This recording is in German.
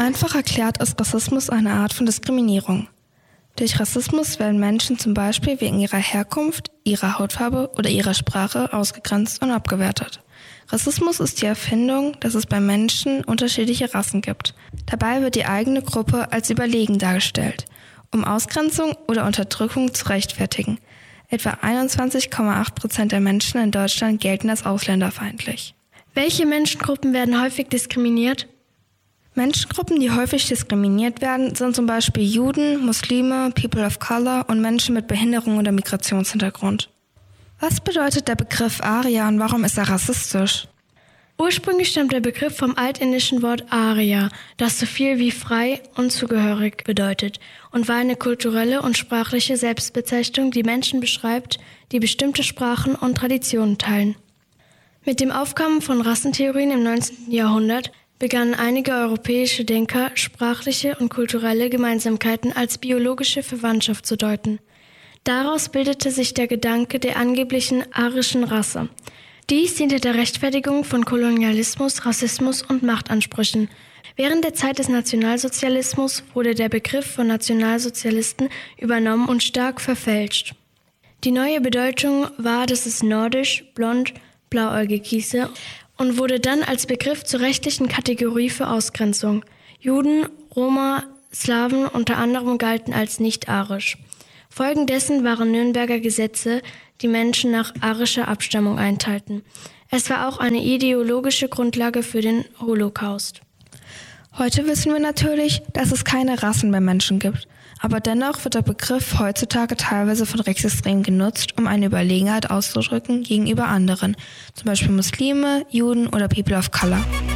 Einfach erklärt ist Rassismus eine Art von Diskriminierung. Durch Rassismus werden Menschen zum Beispiel wegen ihrer Herkunft, ihrer Hautfarbe oder ihrer Sprache ausgegrenzt und abgewertet. Rassismus ist die Erfindung, dass es bei Menschen unterschiedliche Rassen gibt. Dabei wird die eigene Gruppe als überlegen dargestellt, um Ausgrenzung oder Unterdrückung zu rechtfertigen. Etwa 21,8% der Menschen in Deutschland gelten als ausländerfeindlich. Welche Menschengruppen werden häufig diskriminiert? Menschengruppen, die häufig diskriminiert werden, sind zum Beispiel Juden, Muslime, People of Color und Menschen mit Behinderung oder Migrationshintergrund. Was bedeutet der Begriff Aria und warum ist er rassistisch? Ursprünglich stammt der Begriff vom altindischen Wort Arya, das so viel wie frei und zugehörig bedeutet, und war eine kulturelle und sprachliche Selbstbezeichnung, die Menschen beschreibt, die bestimmte Sprachen und Traditionen teilen. Mit dem Aufkommen von Rassentheorien im 19. Jahrhundert begannen einige europäische Denker, sprachliche und kulturelle Gemeinsamkeiten als biologische Verwandtschaft zu deuten. Daraus bildete sich der Gedanke der angeblichen arischen Rasse. Dies diente der Rechtfertigung von Kolonialismus, Rassismus und Machtansprüchen. Während der Zeit des Nationalsozialismus wurde der Begriff von Nationalsozialisten übernommen und stark verfälscht. Die neue Bedeutung war, dass es nordisch, blond, blauäugig hieße und wurde dann als Begriff zur rechtlichen Kategorie für Ausgrenzung. Juden, Roma, Slawen unter anderem galten als nicht-arisch. Folgen dessen waren Nürnberger Gesetze, die Menschen nach arischer Abstammung einteilten. Es war auch eine ideologische Grundlage für den Holocaust. Heute wissen wir natürlich, dass es keine Rassen bei Menschen gibt. Aber dennoch wird der Begriff heutzutage teilweise von Rechtsextremen genutzt, um eine Überlegenheit auszudrücken gegenüber anderen, zum Beispiel Muslime, Juden oder People of Color.